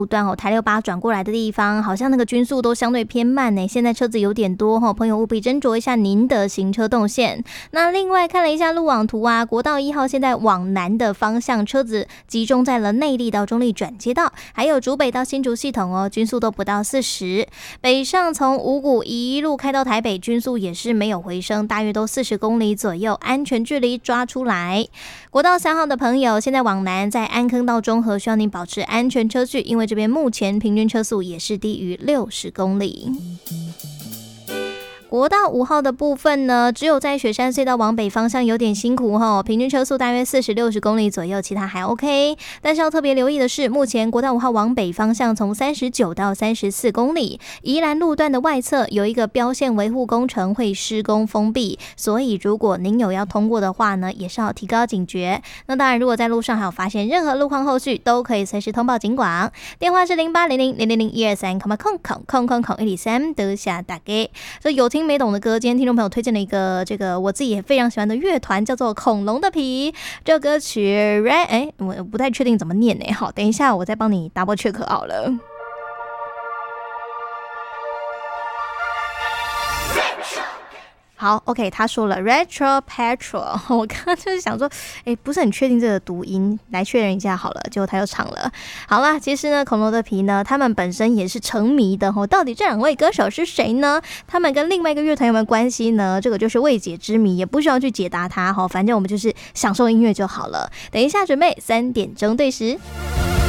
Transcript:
路段台68转过来的地方，好像那个均速都相对偏慢呢。现在车子有点多朋友务必斟酌一下您的行车动线。那另外看了一下路网图啊，国道1号现在往南的方向车子集中在了内壢到中壢转接道，还有竹北到新竹系统均速都不到40。北上从五股一路开到台北，均速也是没有回升，大约都40公里左右，安全距离抓出来。国道3号的朋友，现在往南在安坑到中和，需要您保持安全车距，因为这边目前平均车速也是低于60公里。国道5号的部分呢，只有在雪山隧道往北方向有点辛苦平均车速大约40-60公里左右，其他还 OK。但是要特别留意的是，目前国道5号往北方向从39到34公里，宜兰路段的外侧有一个标线维护工程会施工封闭，所以如果您有要通过的话呢，也是要提高警觉。那当然，如果在路上还有发现任何路况后续，都可以随时通报警广，电话是0800-000-123，空103得下打给。所以有听没懂的歌，今天听众朋友推荐了一个这个我自己也非常喜欢的乐团，叫做恐龙的皮。这歌曲我不太确定怎么念好，等一下我再帮你 double check 好了。好 ，OK， 他说了 Retro Petrol， 我刚刚就是想说，不是很确定这个读音，来确认一下好了，结果他又唱了。好啦，其实呢，恐龙的皮呢，他们本身也是成谜的到底这2位歌手是谁呢？他们跟另外一个乐团有没有关系呢？这个就是未解之谜，也不需要去解答它反正我们就是享受音乐就好了。等一下准备3点钟对时。